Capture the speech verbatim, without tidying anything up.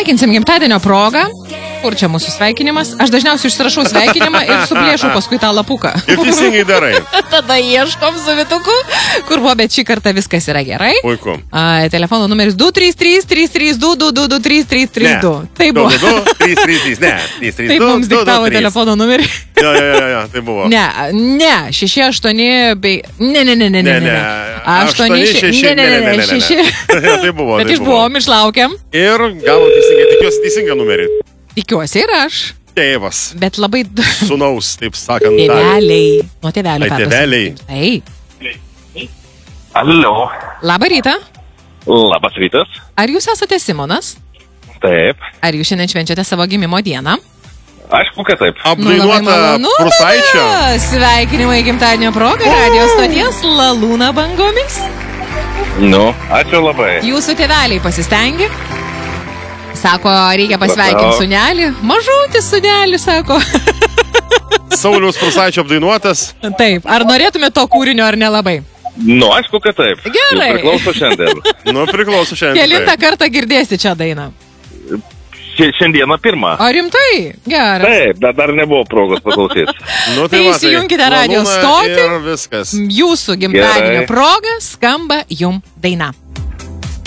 Pasveikinsim gimtadienio progą. Kur čia mūsų sveikinimas? Aš dažniausiai užsirašau sveikinimą ir suplėšau paskui tą lapuką. Ir teisingai darai. Tada ieškom su Vituku, kur buvo, bet šį kartą viskas yra gerai. Puiku. A, telefono numeris du trys trys trys trys du du du du trys trys trys du. Tai buvo. du du trys trys trys, ne. trys trys du, Taip mums diktavo telefono numerį. Jo, jo, jo, jo, tai buvo. Ne, ne, šeši aštuoni bei... Ne, ne, ne, ne, ne, ne. aštuoni šeši, ne, ne, ne, ne, šeši. Tai buvo, bet tai išbuvom, išlaukiam. Ir gavo teisingai, tikiuosi teisingą numerį. Tikiuosi ir aš. Tėvas. Bet labai... Sūnaus, taip sakant. Tėveliai. Nuo tėvelių. Tai tėveliai. Taip. Alio. Labą rytą. Labas rytas. Ar jūs esate Simonas? Taip. Ar jūs šiandien švenčiate savo gimimo dieną? Aišku, kad taip. Apdainuota Prūsaičio. Sveikinimai gimtadienio proga, radio stoties Lalūna bangomis. Nu, ačiū labai. Jūsų tėveliai pasistengi. Sako, reikia pasveikinti sūnelį. Mažutis sūnelį, sako. Sauliaus Prūsaičio apdainuotas. Taip, ar norėtume to kūrinio ar nelabai? Nu, aišku, kad taip. Gerai. Jau priklauso šiandien. Nu, priklauso šiandien. Kelintą kartą girdėsi čia dainą? Šiandieną pirmą. O rimtai? Gerai. Taip, dar, dar nebuvo progos paklausyti. Nu, tai va, įsijunkite radio stotį. Ir viskas. Jūsų gimtadienio proga skamba jum daina.